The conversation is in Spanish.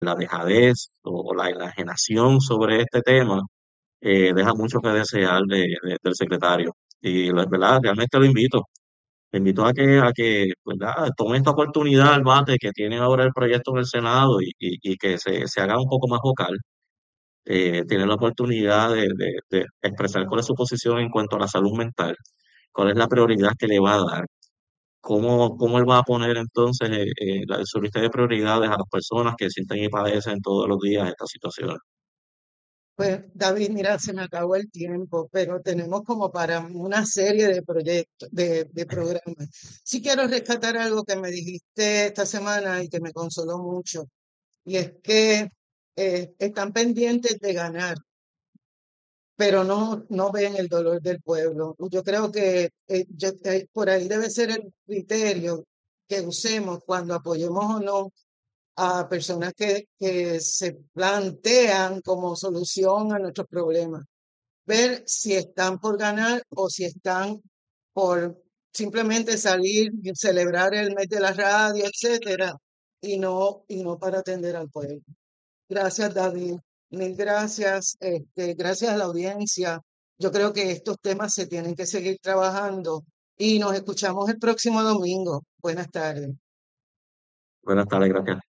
la dejadez o la enajenación sobre este tema deja mucho que desear del secretario. Y la verdad, realmente le invito a que pues, tome esta oportunidad al bate que tiene ahora el proyecto en el Senado y que se haga un poco más vocal. Tiene la oportunidad de expresar cuál es su posición en cuanto a la salud mental, cuál es la prioridad que le va a dar, cómo él va a poner entonces su lista de prioridades a las personas que sienten y padecen todos los días esta situación. Pues David, mira, se me acabó el tiempo, pero tenemos como para una serie de proyectos, de programas. Sí quiero rescatar algo que me dijiste esta semana y que me consoló mucho, y es que están pendientes de ganar, pero no ven el dolor del pueblo. Yo creo que por ahí debe ser el criterio que usemos cuando apoyemos o no a personas que se plantean como solución a nuestros problemas. Ver si están por ganar o si están por simplemente salir y celebrar el mes de la radio, etcétera, y no para atender al pueblo. Gracias, David. Mil gracias. Gracias a la audiencia. Yo creo que estos temas se tienen que seguir trabajando y nos escuchamos el próximo domingo. Buenas tardes. Buenas tardes, gracias.